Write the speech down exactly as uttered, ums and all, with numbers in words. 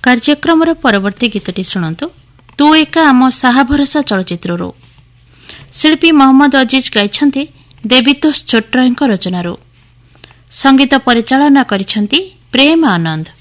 କାର୍ଯ୍ୟକ୍ରମର ପରବର୍ତ୍ତୀ ଗୀତଟି ଶୁଣନ୍ତୁ ତୁ ଏକା ଆମ ସାହା ଭରସା ଚଳଚ୍ଚିତ୍ରରୁ। ଶିଳ୍ପୀ ମହମ୍ମଦ ଅଜିଜ ଗାଇଛନ୍ତି ଦେବୀତୋଷ ଛୋଟରାୟଙ୍କ ରଚନାରୁ। ସଙ୍ଗୀତ ପରିଚାଳନା କରିଛନ୍ତି ପ୍ରେମ ଆନନ୍ଦ।